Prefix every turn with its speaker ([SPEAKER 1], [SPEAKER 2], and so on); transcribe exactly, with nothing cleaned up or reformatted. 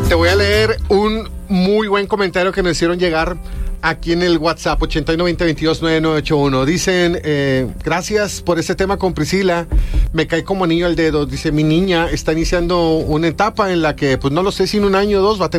[SPEAKER 1] Te voy a leer un muy buen comentario que nos hicieron llegar aquí en el WhatsApp ochenta y nueve, veinte, veintidós, noventa y nueve ochenta y uno. Dicen, eh, gracias por este tema con Priscila, me cae como anillo al dedo. Dice, mi niña está iniciando una etapa en la que, pues no lo sé si en un año o dos va a tener